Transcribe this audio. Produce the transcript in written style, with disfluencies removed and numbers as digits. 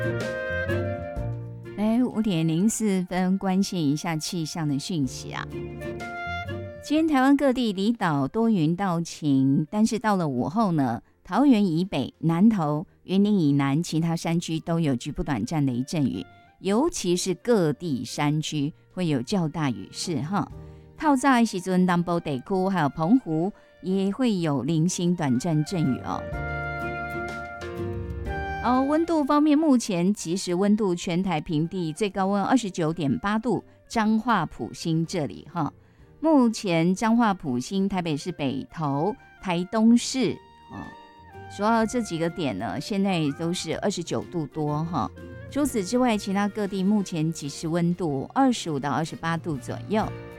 来5:04，关心一下气象的讯息啊。今天台湾各地离岛多云到晴，但是到了午后呢，桃园以北、南投、云林以南其他山区都有局部短暂雷阵雨，尤其是各地山区会有较大雨势哈。透早的时阵，南部地区还有澎湖也会有零星短暂阵雨哦。温度方面，目前即时温度全台平地最高温29.8度，彰化埔心这里哈。目前彰化埔心、台北市北投、台东市主要这几个点呢，现在都是29度多哈。除此之外，其他各地目前即时温度25到28度左右。